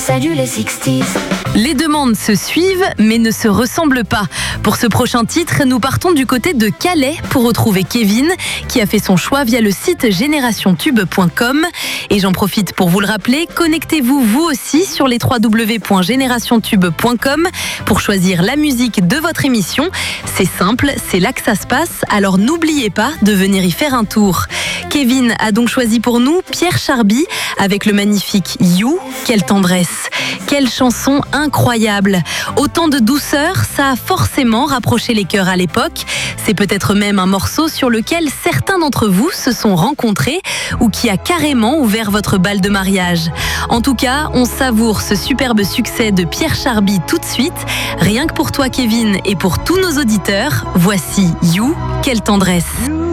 Salut les 60s. Les demandes se suivent mais ne se ressemblent pas. Pour ce prochain titre, nous partons du côté de Calais pour retrouver Kevin qui a fait son choix via le site générationtube.com. Et j'en profite pour vous le rappeler, connectez-vous vous aussi sur les www.générationtube.com pour choisir la musique de votre émission. C'est simple, c'est là que ça se passe, alors n'oubliez pas de venir y faire un tour. Kevin a donc choisi pour nous Pierre Charby avec le magnifique You. Quelle tendresse, quelle chanson incroyable. Autant de douceur, ça a forcément rapproché les cœurs à l'époque. C'est peut-être même un morceau sur lequel certains d'entre vous se sont rencontrés ou qui a carrément ouvert votre bal de mariage. En tout cas, on savoure ce superbe succès de Pierre Charby tout de suite. Rien que pour toi Kevin et pour tous nos auditeurs, voici You, quelle tendresse.